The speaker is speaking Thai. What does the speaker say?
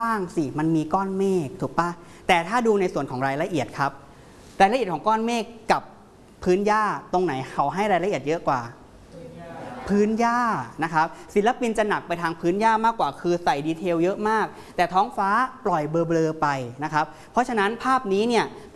างสิมันมีก้อนเมฆถูกปะแต่ถ้าดูในส่วนของรายละเอียดครับรายละเอียดของก้อนเมฆกับพื้นหญ้าตรงไหนเขาให้รายละเอียดเยอะกว่าพื้นหญ้านะครับศิลปินจะหนักไปทางพื้นหญ้ามากกว่าคือใส่ดีเทลเยอะมากแต่ท้องฟ้าปล่อยเบลอๆไปนะครับเพราะฉะนั้นภาพนี้เนี่ย